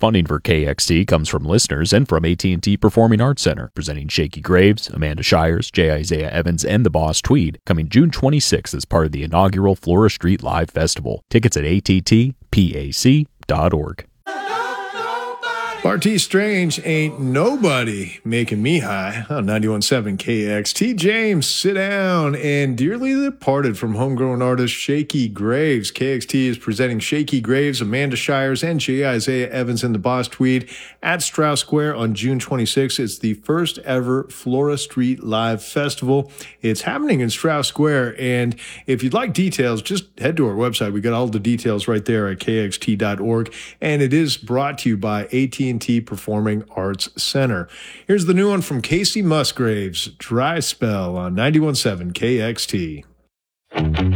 Funding for KXT comes from listeners and from AT&T Performing Arts Center, presenting Shakey Graves, Amanda Shires, J. Isaiah Evans, and the Boss Tweed, coming June 26th as part of the inaugural Flora Street Live Festival. Tickets at attpac.org. Barty Strange, Ain't Nobody Making Me High on 91.7 KXT. James, sit down. And dearly departed from homegrown artist Shakey Graves. KXT is presenting Shakey Graves, Amanda Shires, and J. Isaiah Evans and the Boss Tweed at Strauss Square on June 26th. It's the first ever Flora Street Live Festival. It's happening in Strauss Square. And if you'd like details, just head to our website. We got all the details right there at kxt.org. And it is brought to you by AT&T Performing Arts Center. Here's the new one from Casey Musgraves, Dry Spell on 91.7 KXT.